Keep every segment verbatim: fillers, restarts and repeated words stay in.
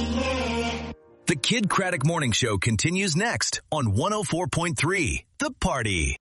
The Kid Craddock Morning Show continues next on one oh four point three The Party.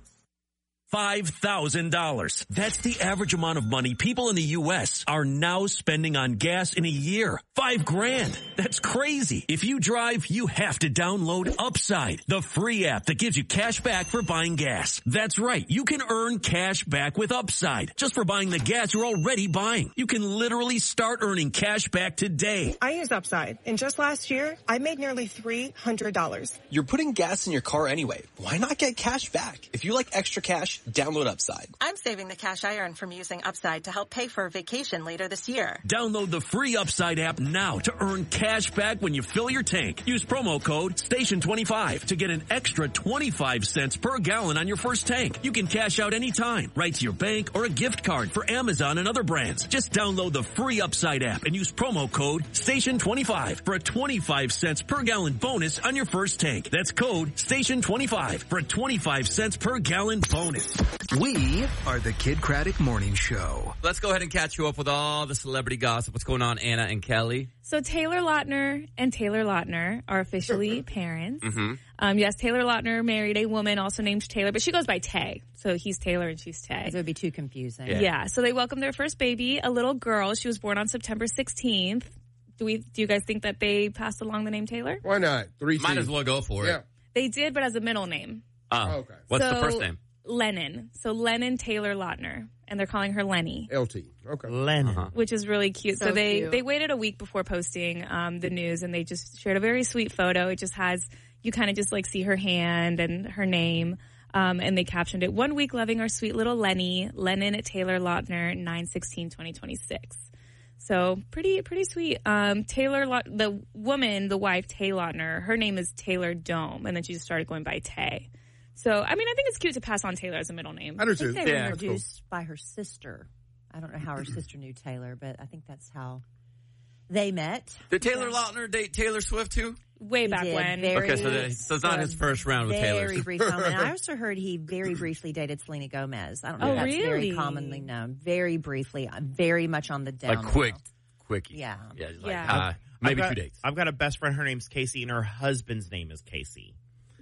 five thousand dollars. That's the average amount of money people in the U S are now spending on gas in a year. Five grand. That's crazy. If you drive, you have to download Upside, the free app that gives you cash back for buying gas. That's right. You can earn cash back with Upside just for buying the gas you're already buying. You can literally start earning cash back today. I use Upside, and just last year, I made nearly three hundred dollars. You're putting gas in your car anyway. Why not get cash back? If you like extra cash, download Upside. I'm saving the cash I earn from using Upside to help pay for a vacation later this year. Download the free Upside app now to earn cash back when you fill your tank. Use promo code station twenty-five to get an extra twenty-five cents per gallon on your first tank. You can cash out anytime, right to your bank or a gift card for Amazon and other brands. Just download the free Upside app and use promo code station twenty-five for a twenty-five cents per gallon bonus on your first tank. That's code station twenty-five for a twenty-five cents per gallon bonus. We are the Kid Craddock Morning Show. Let's go ahead and catch you up with all the celebrity gossip. What's going on, Anna and Kelly? So Taylor Lautner and Taylor Lautner are officially parents. Mm-hmm. Um, yes, Taylor Lautner married a woman also named Taylor, but she goes by Tay. So he's Taylor and she's Tay. It would be too confusing. Yeah. yeah. So they welcomed their first baby, a little girl. She was born on September sixteenth. Do we? Do you guys think that they passed along the name Taylor? Why not? Three. Might as well go for yeah. it. They did, but as a middle name. Oh, okay. What's so, the first name? Lennon. So Lennon Taylor Lautner. And they're calling her Lenny. L T. Okay. Lennon. Uh-huh. Which is really cute. So, so they, cute. they waited a week before posting um, the news, and they just shared a very sweet photo. It just has, you kind of just like see her hand and her name. Um, and they captioned it, one week loving our sweet little Lenny, Lennon Taylor Lautner, nine sixteen twenty twenty-six. So pretty, pretty sweet. Um, Taylor, La- the woman, the wife, Tay Lautner, her name is Taylor Dome. And then she just started going by Tay. So, I mean, I think it's cute to pass on Taylor as a middle name. I do I too. think they Yeah. were introduced by her sister. I don't know how her sister knew Taylor, but I think that's how they met. Did Taylor Lautner date Taylor Swift too? Way He back did. when. Very, Okay, so, that, so it's not his first round with Taylor. Very brief time. And I also heard he very briefly dated Selena Gomez. I don't know Oh, if that's really? very commonly known. Very briefly. Very much on the down. Like quick, low. quickie. Yeah. Yeah. Like, Yeah. Uh, maybe I've got, two dates. I've got a best friend. Her name's Casey, and her husband's name is Casey.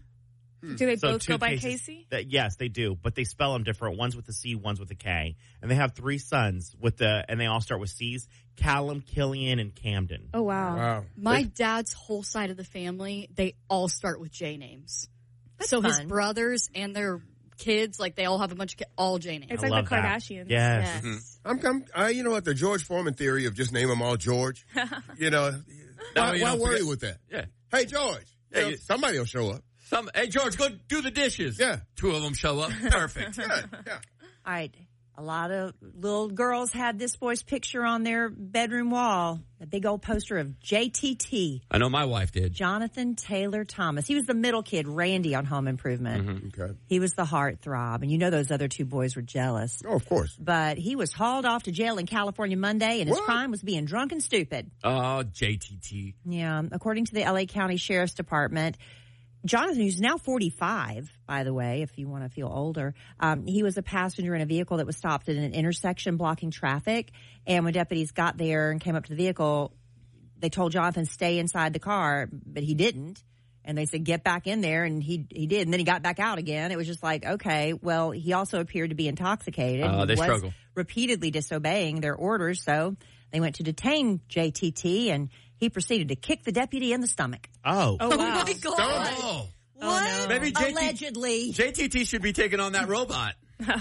Do they So both two go by cases- Casey? That, yes, they do, but they spell them different. One's with a C, one's with a K, and they have three sons with the, and they all start with C's: Callum, Killian, and Camden. Oh, wow. Wow. My dad's whole side of the family, they all start with J names. That's so his fun. brothers and their kids, like they all have a bunch of ki- all J names. It's I like love the that. Kardashians. Yes. Yes. I'm, I'm I, you know what, the George Foreman theory of just name them all George. You know, why, you why don't worry forget- with that? Yeah. Hey, George. Yeah, you know, you- somebody will show up. Some, hey, George, go do the dishes. Yeah. Two of them show up. Perfect. Yeah, yeah. All right. A lot of little girls had this boy's picture on their bedroom wall. A big old poster of J T T. I know my wife did. Jonathan Taylor Thomas. He was the middle kid, Randy, on Home Improvement. Mm-hmm. Okay. He was the heartthrob. And you know those other two boys were jealous. Oh, of course. But he was hauled off to jail in California Monday, and his What? crime was being drunk and stupid. Oh, J T T. Yeah. According to the L A County Sheriff's Department, Jonathan, who's now forty-five, by the way, if you want to feel older, um, he was a passenger in a vehicle that was stopped at an intersection blocking traffic. And when deputies got there and came up to the vehicle, they told Jonathan stay inside the car, but he didn't. And they said, get back in there. And he he did. And then he got back out again. It was just like, okay, well, he also appeared to be intoxicated. Uh, they He was struggle. repeatedly disobeying their orders. So they went to detain J T T, and he proceeded to kick the deputy in the stomach. Oh. Oh, wow. my God. Oh. What? Maybe J T T Allegedly. J T T should be taking on that robot. Kicked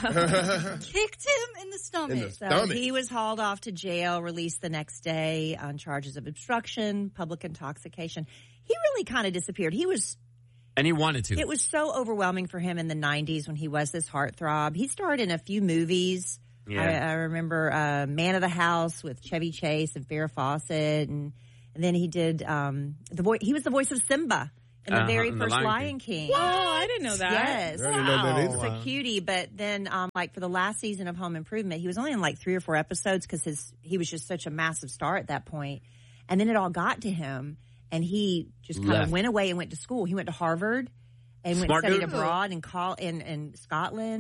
him in the stomach. In the So stomach. he was hauled off to jail, released the next day on charges of obstruction, public intoxication. He really kind of disappeared. He was, And he wanted to. it was so overwhelming for him in the nineties when he was this heartthrob. He starred in a few movies. Yeah. I, I remember uh, Man of the House with Chevy Chase and Farrah Fawcett, and, and then he did um, the voice. He was the voice of Simba in the Uh-huh, very in the first Lion Lion King. Oh, I didn't know that. Yes. I didn't know that either. It's a cutie, but then, um, like for the last season of Home Improvement, he was only in like three or four episodes because his he was just such a massive star at that point. And then it all got to him, and he just kind Left. of went away and went to school. He went to Harvard and went Smart studied dude. abroad in call in in Scotland.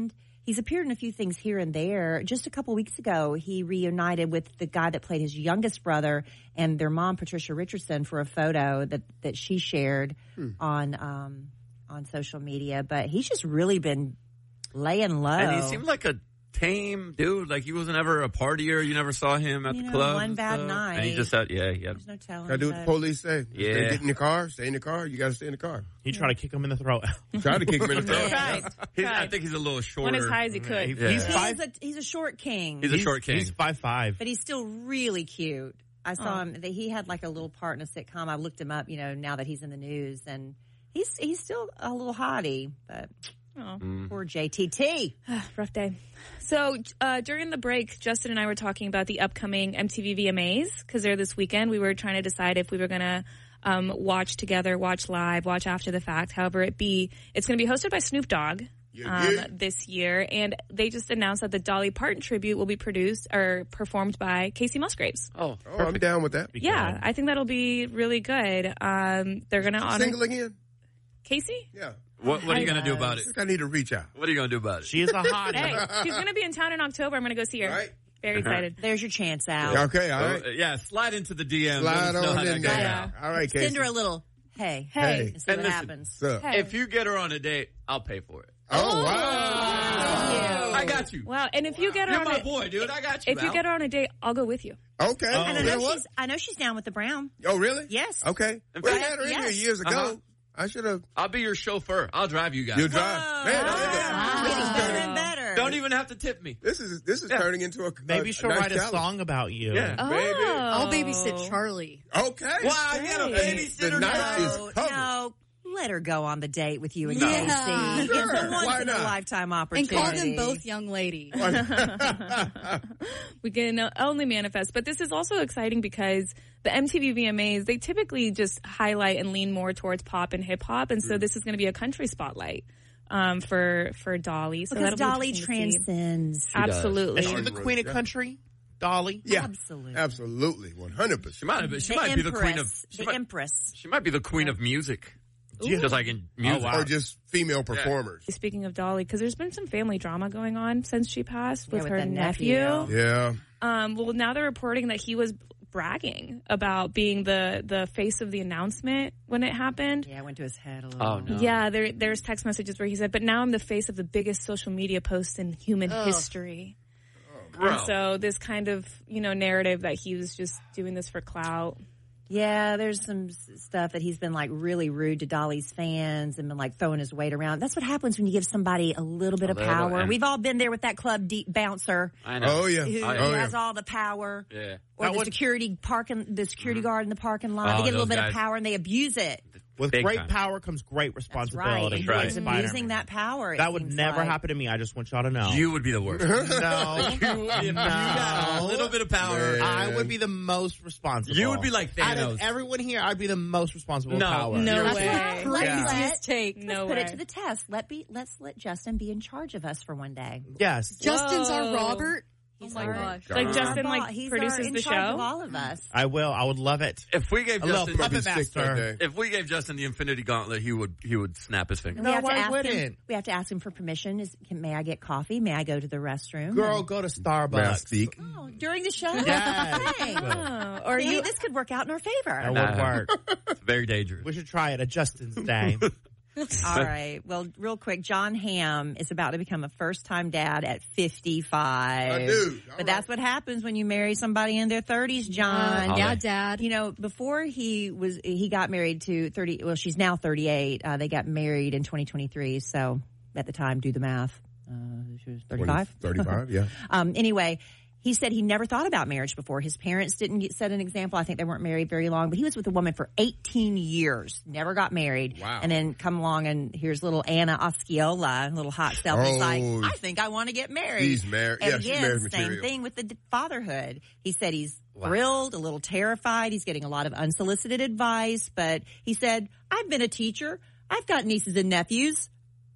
he's appeared in a few things here and there. Just a couple weeks ago, he reunited with the guy that played his youngest brother and their mom, Patricia Richardson, for a photo that, that she shared hmm. on um, on social media. But he's just really been laying low. And he seemed like a tame dude. Like he wasn't ever a partier. You never saw him at you the know, club. one bad stuff. night. And he just had, yeah, he had. There's no telling. Gotta do what the police say. Yeah. Stay, get in the car. Stay in the car. You gotta stay in the car. He tried to kick him in the throat. Tried to kick him in the throat. Tried. He's, Tried. I think he's a little shorter. Went as high as he could. Yeah. He's He five. is a, he's a short king. He's a short king. He's five five. But he's still really cute. I saw Oh. him. That he had like a little part in a sitcom. I looked him up, you know, now that he's in the news, and he's he's still a little hottie. But Oh. Mm. poor J T T. Rough day. So uh, during the break, Justin and I were talking about the upcoming M T V V M As because they're this weekend. We were trying to decide if we were going to um, watch together, watch live, watch after the fact, however it be. It's going to be hosted by Snoop Dogg. Yeah, Um, yeah. this year, and they just announced that the Dolly Parton tribute will be produced or performed by Casey Musgraves. Oh, Oh, I'm down with that. Yeah, I think that'll be really good. Um, they're gonna honor Single again? Casey. Yeah. What, what are you I going to do know. about I it? think I need to reach out. What are you going to do about it? She is a hottie. Hey, she's gonna be in town in October. I'm gonna go see her. Right. Very excited. There's your chance, Al. Okay, all Oh, right. uh, yeah, slide into the D M. Slide Let us know on how that in goes. there. Yeah. All right, Casey. Send her a little hey, Hey. and see And what listen, happens. What's up? Hey. If you get her on a date, I'll pay for it. Oh, wow. I got you. Wow, and if you get her You're on my a, boy, dude. I got you. if you Al. get her on a date, I'll go with you. Okay. Oh. And I You know know what? she's I know she's down with the Brown. Oh, really? Yes. Okay. In We fact- had her in here Yes. years ago. Uh-huh. I should have. I'll be your chauffeur. I'll drive you guys. You drive. Whoa. Man, this is, Wow. this is Getting better turning, and better. Don't even have to tip me. this is this is Yeah. turning into a Maybe a, she'll a nice write a challenge. song about you. Yeah. Oh, Baby. I'll babysit Charlie. Okay. Wow, I get a Great. babysitter The now. night is No, covered. no, let her go on the date with you and No. Casey. Yeah. It's a Sure. once Why in a not? lifetime And opportunity. call them both young lady. we can uh, only manifest. But this is also exciting because the M T V V M As, they typically just highlight and lean more towards pop and hip hop. And so this is going to be a country spotlight um, for, for Dolly. So Because that'll be Dolly interesting to see. transcends. Absolutely. Is she the queen of country? Dolly? Yeah. Absolutely. Absolutely. one hundred She percent. might have been. She the might Empress. be the queen of. She the might, Empress. she might be the queen of music. Ooh. Just like in music. Oh, wow. Or just female performers. Speaking of Dolly, because there's been some family drama going on since she passed with, with her the nephew. nephew. Yeah. Um, well, now they're reporting that he was bragging about being the, the face of the announcement when it happened. Yeah, it went to his head a little. Oh, no. Yeah, there, there's text messages where he said, but now I'm the face of the biggest social media post in human history. Bro. And so this kind of, you know, narrative that he was just doing this for clout. Yeah, there's some s- stuff that he's been like really rude to Dolly's fans and been like throwing his weight around. That's what happens when you give somebody a little bit A of little, power. and- We've all been there with that club deep bouncer I know. Oh, yeah. who, Oh, who yeah. has all the power. Yeah. Or That the would- security parking, the security guard in the parking lot. Oh, they get a little those bit guys. of power and they abuse it. With Big great time. power comes great That's responsibility. right. And right. he's Spider-Man. abusing that power. it That would seems never like. happen to me. I just want y'all to know. You would be the worst. no. you, if you got a little bit of power. Man. I would be the most responsible. You would be like Out of Thanos. everyone here, I'd be the most responsible No. with power. No That's way. not Let's craziest let- take. No Let's put way. it to the test. Let be. Let's let Justin be in charge of us for one day. Yes. Justin's Whoa. our Robert. He's oh my our- gosh. Like Justin, Our like, boss. He's produces our, in the charge show? of all of us. I will. I would love it. If we gave A little Justin, puppet Probably sick that master. day. if we gave Justin the Infinity Gauntlet, he would he would snap his finger. And we No, have to I ask wouldn't. him. We have to ask him for permission. Is can, may I get coffee? May I go to the restroom? Girl, And- go to Starbucks. Mastique. oh, during the show. Yes. Hey. Oh, or See, you, this could work out in our favor. That Nah. would work. It's very dangerous. We should try it at Justin's Day. All right. Well, real quick, John Hamm is about to become a first-time dad at fifty-five. A dude. All But that's what happens when you marry somebody in their thirties, John. Oh, yeah, yeah. Dad. You know, before he was, he got married to thirty. Well, she's now thirty-eight. Uh, they got married in twenty twenty-three. So at the time, do the math. Uh, she was thirty-five. thirty-five, yeah. Um, anyway, he said he never thought about marriage before. His parents didn't get, set an example. I think they weren't married very long, but he was with a woman for eighteen years, never got married. Wow. And then come along and here's little Anna Osceola, little hot self. He's like, Oh. I think I want to get married. He's married. And Yeah, she's again, married same material. thing with the d- fatherhood. He said he's Wow. thrilled, a little terrified. He's getting a lot of unsolicited advice, but he said, I've been a teacher. I've got nieces and nephews.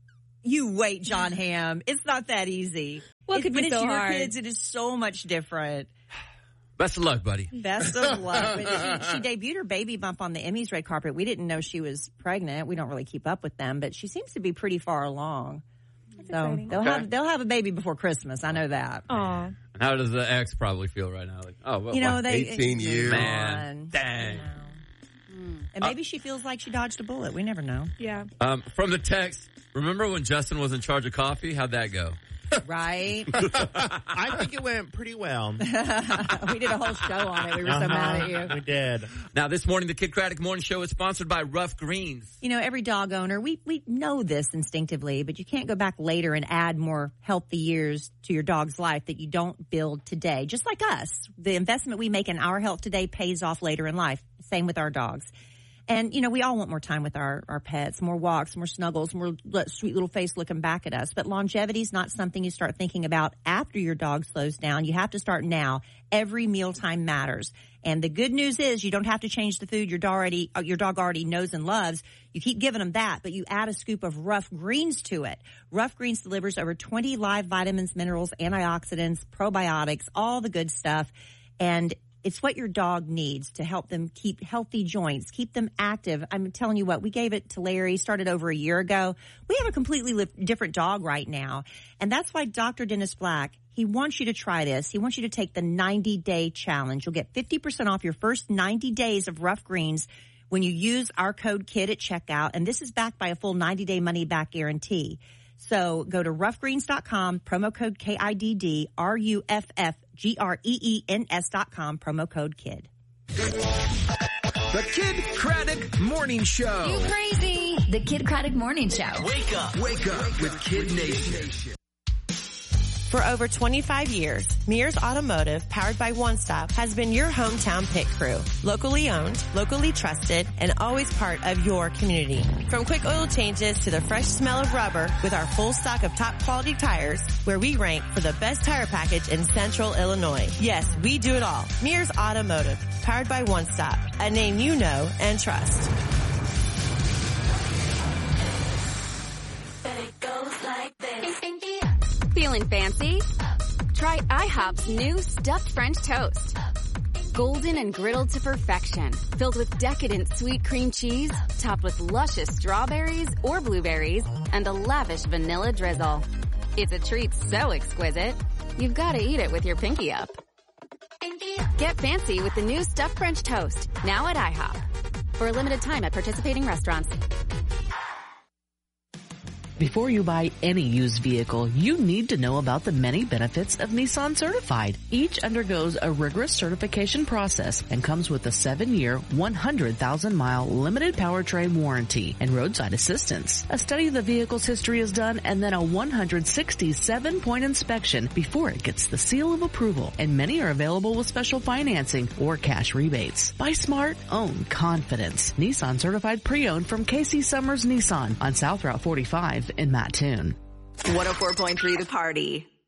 You wait, John Hamm. It's not that easy. Well, it It- could be when it's so your hard. kids, it is so much different. Best of luck, buddy. Best of luck. But she, she debuted her baby bump on the Emmys red carpet. We didn't know she was pregnant. We don't really keep up with them, but she seems to be pretty far along. So exciting. they'll Okay. have they'll have a baby before Christmas. I know that. Aw. And how does the ex probably feel right now? Like, oh, well, You know, wow. they eighteen years. Man, dang. And maybe she feels like she dodged a bullet. We never know. Yeah. Um, from the text, remember when Justin was in charge of coffee? How'd that go? Right? I think it went pretty well. We did a whole show on it. We were so mad at you. We did. Now, this morning, the Kid Craddock Morning Show is sponsored by Rough Greens. You know, every dog owner, we, we know this instinctively, but you can't go back later and add more healthy years to your dog's life that you don't build today. Just like us, the investment we make in our health today pays off later in life. Same with our dogs. And, you know, we all want more time with our, our pets, more walks, more snuggles, more sweet little face looking back at us. But longevity is not something you start thinking about after your dog slows down. You have to start now. Every mealtime matters. And the good news is you don't have to change the food your dog already, your dog already knows and loves. You keep giving them that, but you add a scoop of Rough Greens to it. Rough Greens delivers over twenty live vitamins, minerals, antioxidants, probiotics, all the good stuff. And it's what your dog needs to help them keep healthy joints, keep them active. I'm telling you what, we gave it to Larry, started over a year ago. We have a completely li- different dog right now. And that's why Doctor Dennis Black, he wants you to try this. He wants you to take the ninety-day challenge. You'll get fifty percent off your first ninety days of Rough Greens when you use our code KID at checkout. And this is backed by a full ninety-day money-back guarantee. So go to rough greens dot com, promo code K I D D, R U F F G R E E N S dot com, promo code KID. The Kid Craddock Morning Show. You crazy. The Kid Craddock Morning Show. Wake up. Wake up with Kid Nation. For over twenty-five years, Mears Automotive, powered by One Stop, has been your hometown pit crew. Locally owned, locally trusted, and always part of your community. From quick oil changes to the fresh smell of rubber with our full stock of top quality tires, where we rank for the best tire package in Central Illinois. Yes, we do it all. Mears Automotive, powered by One Stop, a name you know and trust. It goes like this. Feeling fancy? Try IHOP's new stuffed French toast. Golden and griddled to perfection, filled with decadent sweet cream cheese, topped with luscious strawberries or blueberries, and a lavish vanilla drizzle. It's a treat so exquisite, you've got to eat it with your pinky up. Get fancy with the new stuffed French toast, now at IHOP. For a limited time at participating restaurants. Before you buy any used vehicle, you need to know about the many benefits of Nissan Certified. Each undergoes a rigorous certification process and comes with a seven-year, one hundred thousand mile limited powertrain warranty and roadside assistance. A study of the vehicle's history is done and then a one hundred sixty-seven point inspection before it gets the seal of approval. And many are available with special financing or cash rebates. Buy smart, own confidence. Nissan Certified Pre-Owned from Casey Summers Nissan on South Route forty-five in Mattoon. one oh four point three The Party.